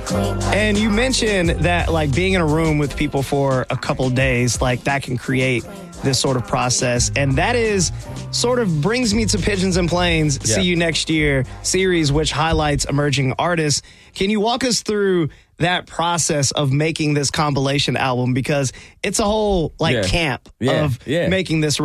And you mentioned that, like, being in a room with people for a couple days, like, that can create this sort of process. And that is sort of brings me to Pigeons and Planes, See You Next Year series, which highlights emerging artists. Can you walk us through that process of making this compilation album? Because it's a whole, camp of making this